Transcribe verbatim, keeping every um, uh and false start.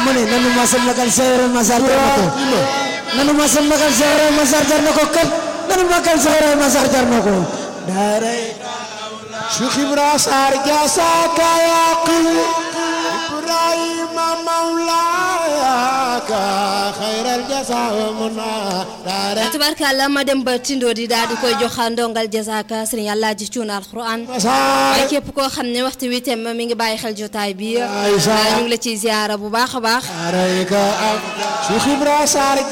mu ne nanu masal magal seere masar jar na ko nanu masal magal seere masar jar na ko kat nanu magal seere masar jar na ko daaray Cheikh Ibra Sarr jasaka yaqi Ibrahima mawlaka khairal jazaa muna daaray tabarkalla ma dem ba tindo di daal di koy joxa ndongal jasaka Serigne Allah ji ciuna alquran waaye képp koo xam ne waxtu wi tem mi ngi bàyyi xel jotaay bi ñu ngi la ciy ziyaara bu baax a baax Cheikh Ibra Sarr